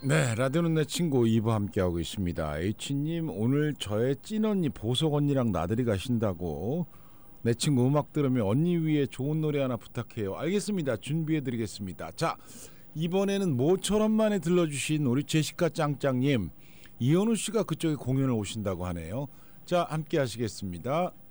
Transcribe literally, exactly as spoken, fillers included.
네, 라디오는 내 친구 이 부 함께하고 있습니다. H님, 오늘 저의 찐언니 보석 언니랑 나들이 가신다고 내 친구 음악 들으면 언니 위에 좋은 노래 하나 부탁해요. 알겠습니다. 준비해드리겠습니다. 자, 이번에는 모처럼 만에 들러주신 우리 제시카 짱짱님, 이현우 씨가 그쪽에 공연을 오신다고 하네요. 자, 함께 하시겠습니다.